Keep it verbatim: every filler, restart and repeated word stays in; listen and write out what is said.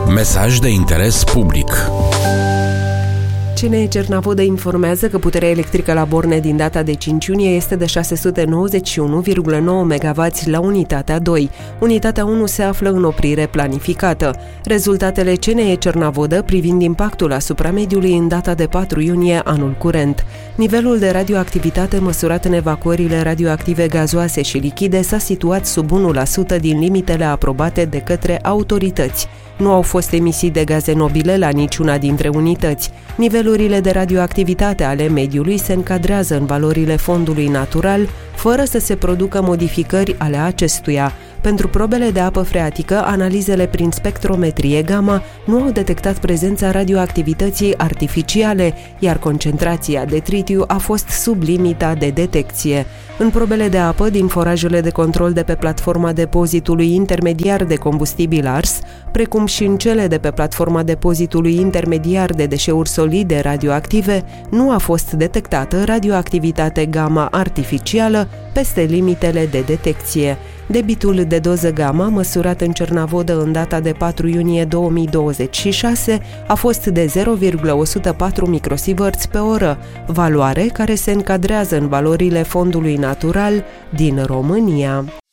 Mesaj de interes public. C N E Cernavodă informează că puterea electrică la borne din data de cinci iunie este de șase sute nouăzeci și unu virgulă nouă megawați la unitatea doi. Unitatea unu se află în oprire planificată. Rezultatele C N E Cernavodă privind impactul asupra mediului în data de patru iunie anul curent. Nivelul de radioactivitate măsurat în evacuările radioactive gazoase și lichide s-a situat sub unu la sută din limitele aprobate de către autorități. Nu au fost emisii de gaze nobile la niciuna dintre unități. Nivelurile de radioactivitate ale mediului se încadrează în valorile fondului natural, fără să se producă modificări ale acestuia. Pentru probele de apă freatică, analizele prin spectrometrie gamma nu au detectat prezența radioactivității artificiale, iar concentrația de tritiu a fost sub limita de detecție. În probele de apă din forajele de control de pe platforma depozitului intermediar de combustibil ars, precum și în cele de pe platforma depozitului intermediar de deșeuri solide radioactive, nu a fost detectată radioactivitate gamma artificială peste limitele de detecție. Debitul de doză gamma, măsurat în Cernavodă în data de patru iunie două mii douăzeci și șase, a fost de zero virgulă o sută patru microsieverți pe oră, valoare care se încadrează în valorile fondului natural din România.